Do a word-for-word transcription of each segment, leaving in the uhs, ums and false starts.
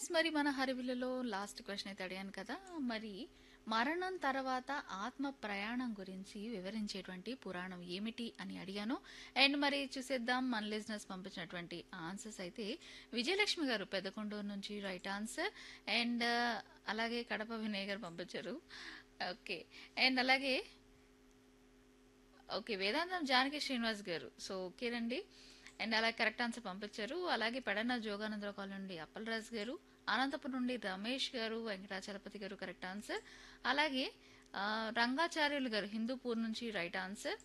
మరి మన హరివిల్లులో last question అయితే అడిగాను కదా. మరి మరణం తర్వాత ఆత్మ ప్రయాణం గురించి వివరించేటువంటి పురాణం ఏమిటి అని అడిగాను. అండ్ మరి చూసేద్దాం మన లిజినెస్ పంపించినటువంటి ఆన్సర్స్ అయితే విజయలక్ష్మి గారు పెద్దకొండూరు నుంచి రైట్ ఆన్సర్. అండ్ అలాగే కడప వినయ్ గారు పంపించారు. ఓకే. అండ్ అలాగే ఓకే వేదాంతం జానకి శ్రీనివాస్ గారు సో ఓకేనండి. అండ్ అలా కరెక్ట్ ఆన్సర్ పంపించారు. అలాగే పెడన్న జోగానందరావు కాలనీ నుండి అప్పలరాజు గారు, అనంతపురం నుండి రమేష్ గారు, వెంకటాచలపతి గారు కరెక్ట్ ఆన్సర్. అలాగే ఆ, రంగాచార్యులు గారు హిందూపూర్ నుంచి రైట్ ఆన్సర్.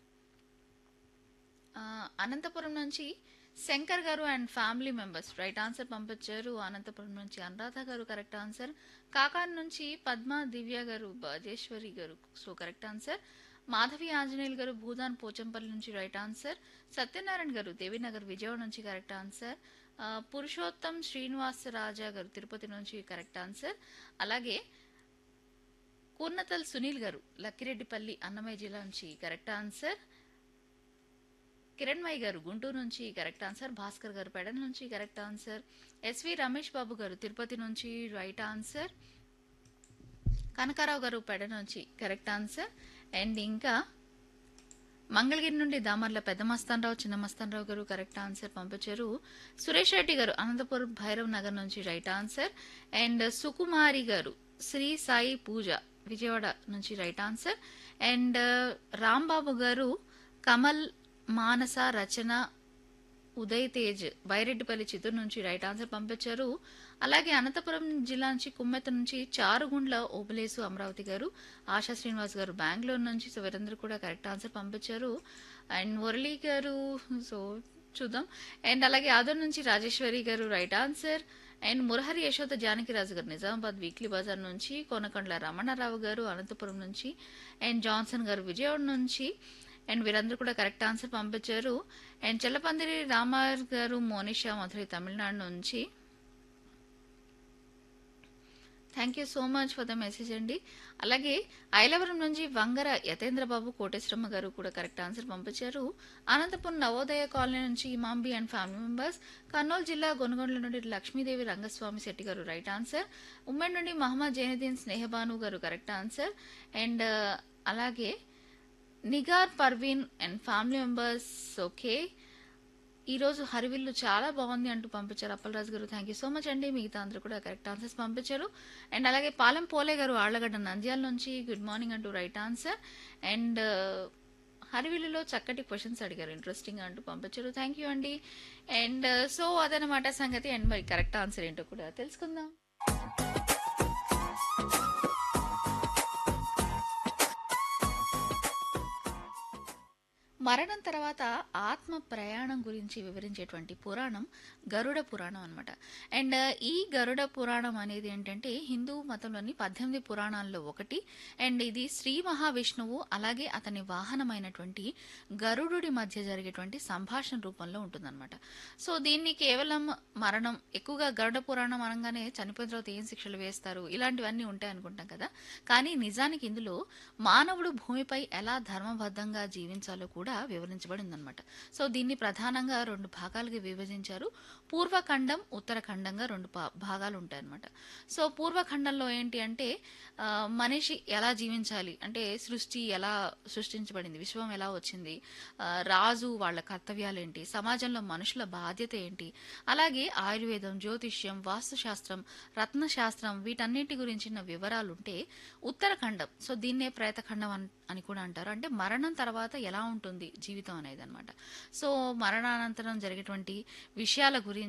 ఆ, అనంతపురం నుంచి శంకర్ గారు and family members right answer పంపించారు. అనంతపురం నుంచి అనురాధ గారు కరెక్ట్ ఆన్సర్. కాకాన్ నుంచి పద్మ దివ్య గారు, బాజేశ్వరి గారు so correct answer. Madhavi Anjaneyulu గారు భూదాన్ పోచంపల్లి నుంచి రైట్ ఆన్సర్. సత్యనారాయణ గారు దేవీనగర్ విజయవాడ నుంచి కరెక్ట్ ఆన్సర్. ఆ, పురుషోత్తం శ్రీనివాస రాజా గారు తిరుపతి నుంచి కరెక్ట్ ఆన్సర్. అలాగే కూర్నతల్ సునీల్ గారు లక్కిరెడ్డిపల్లి అన్నమయ్య జిల్లా నుంచి కరెక్ట్ ఆన్సర్. కిరణ్మయ్య గారు గుంటూరు నుంచి కరెక్ట్ ఆన్సర్. భాస్కర్ గారు పెడన్ నుంచి correct answer. SV Ramesh Babu గారు తిరుపతి నుంచి రైట్ ఆన్సర్. కనకారావు గారు పెడ నుంచి కరెక్ట్ ఆన్సర్. అండ్ ఇంకా మంగళగిరి నుండి దామర్ల పెద్ద మస్తానరావు చిన్న మస్తానరావు గారు కరెక్ట్ ఆన్సర్ పంపించారు. సురేష్ రెడ్డి గారు అనంతపురం భైరవ్ నగర్ నుంచి రైట్ ఆన్సర్. అండ్ సుకుమారి గారు శ్రీ సాయి పూజ విజయవాడ నుంచి రైట్ ఆన్సర్. అండ్ రాంబాబు గారు కమల్ మానస రచన ఉదయ్ తేజ్ బైరెడ్డిపల్లి చిత్తూరు నుంచి రైట్ ఆన్సర్ పంపించారు. అలాగే అనంతపురం జిల్లా నుంచి కుమ్మెత నుంచి చారుగుండ్ల ఓబులేసు అమరావతి గారు, ఆశా శ్రీనివాస్ గారు బెంగళూరు నుంచి సో వీరందరూ కూడా కరెక్ట్ ఆన్సర్ పంపించారు. అండ్ మురళీ గారు సో చూద్దాం. అండ్ అలాగే ఆదర్ నుంచి రాజేశ్వరి గారు right answer. And Murahari Yashoda Janakiraju గారు నిజామాబాద్ వీక్లీ బజార్ నుంచి, కొనకొండల రమణారావు గారు అనంతపురం నుంచి, అండ్ జాన్సన్ గారు విజయవాడ నుంచి అండ్ వీరందరూ కూడా కరెక్ట్ ఆన్సర్ పంపించారు. అండ్ చెల్లపందిరి రామార్ గారు మోనిషా మధురై తమిళనాడు నుంచి thank you so much for the message అండి. అలాగే ఐలవరం నుంచి వంగర యతేంద్రబాబు కోటేశ్వరమ్మ గారు కూడా కరెక్ట్ ఆన్సర్ పంపించారు. అనంతపురం నవోదయ కాలనీ నుంచి Imambi and family members, Kurnool జిల్లా గొనగొండ్ల నుండి లక్ష్మీదేవి రంగస్వామి శెట్టి గారు రైట్ ఆన్సర్. ఉమ్మడి నుండి మహమ్మద్ జైనుద్దీన్ స్నేహబాను గారు కరెక్ట్ ఆన్సర్. అండ్ అలాగే Nigar Parveen and family members okay ఈరోజు హరివిల్లు చాలా బాగుంది అంటూ పంపించారు అప్పలరాజు గారు థ్యాంక్ యూ సో మచ్ అండి. మిగతా అందరూ కూడా కరెక్ట్ ఆన్సర్స్ పంపించారు. అండ్ అలాగే పాలెం పోలే గారు ఆళ్లగడ్డ నంద్యాల నుంచి గుడ్ మార్నింగ్ అంటూ రైట్ ఆన్సర్. అండ్ హరివిల్లులో చక్కటి క్వశ్చన్స్ అడిగారు ఇంట్రెస్టింగ్ అంటూ పంపించారు థ్యాంక్ యూ అండి. అండ్ సో అదనమాట సంగతి. అండ్ మరి కరెక్ట్ ఆన్సర్ ఏంటో కూడా తెలుసుకుందాం. మరణం తర్వాత ఆత్మ ప్రయాణం గురించి వివరించేటువంటి పురాణం గరుడ పురాణం అనమాట. అండ్ ఈ గరుడ పురాణం అనేది ఏంటంటే హిందూ మతంలోని పద్దెనిమిది పురాణాల్లో ఒకటి. అండ్ ఇది శ్రీ మహావిష్ణువు అలాగే అతని వాహనమైనటువంటి గరుడుడి మధ్య జరిగేటువంటి సంభాషణ రూపంలో ఉంటుందన్నమాట. సో దీన్ని కేవలం మరణం ఎక్కువగా గరుడ పురాణం అనగానే చనిపోయిన తర్వాత ఏం శిక్షలు వేస్తారు ఇలాంటివన్నీ ఉంటాయి అనుకుంటాం కదా. కానీ నిజానికి ఇందులో మానవుడు భూమిపై ఎలా ధర్మబద్ధంగా జీవించాలో కూడా వివరించబడింది అనమాట. సో దీన్ని ప్రధానంగా రెండు భాగాలుగా విభజించారు. పూర్వఖండం ఉత్తరఖండంగా రెండు భాగాలు ఉంటాయి అనమాట. సో పూర్వఖండంలో ఏంటి అంటే ఆ, మనిషి ఎలా జీవించాలి అంటే సృష్టి ఎలా సృష్టించబడింది, విశ్వం ఎలా వచ్చింది, ఆ, రాజు వాళ్ళ కర్తవ్యాలు ఏంటి, సమాజంలో మనుషుల బాధ్యత ఏంటి, అలాగే ఆయుర్వేదం, జ్యోతిష్యం, వాస్తుశాస్త్రం, రత్నశాస్త్రం వీటన్నిటి గురించిన వివరాలు ఉంటే ఉత్తరఖండం సో దీన్నే ప్రేతఖండం అన్- అని కూడా అంటారు. అంటే మరణం తర్వాత ఎలా ఉంటుంది జీవితం అనేది అనమాట. సో మరణానంతరం జరిగేటువంటి విషయాల గురించి